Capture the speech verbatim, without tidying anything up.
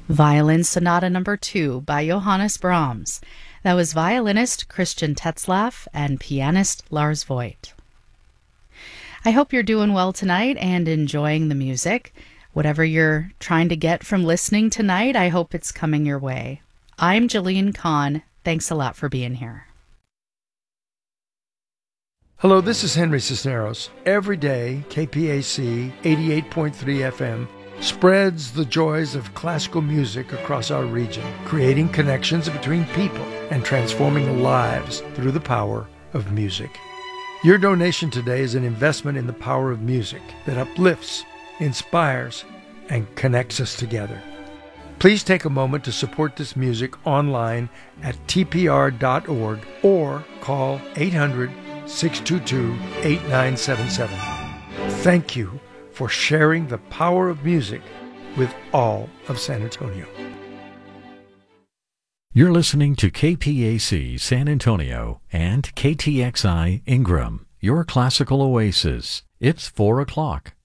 Violin Sonata Number two by Johannes Brahms. That was violinist Christian Tetzlaff and pianist Lars Voigt. I hope you're doing well tonight and enjoying the music. Whatever you're trying to get from listening tonight, I hope it's coming your way. I'm Jillian Kahn. Thanks a lot for being here. Hello, this is Henry Cisneros. Every day, K P A C eighty-eight point three F M spreads the joys of classical music across our region, creating connections between people and transforming lives through the power of music. Your donation today is an investment in the power of music that uplifts, inspires, and connects us together. Please take a moment to support this music online at T P R dot org or call eight hundred, six two two, eight nine seven seven. Thank you for sharing the power of music with all of San Antonio. You're listening to K P A C San Antonio and K T X I Ingram, your classical oasis. It's four o'clock.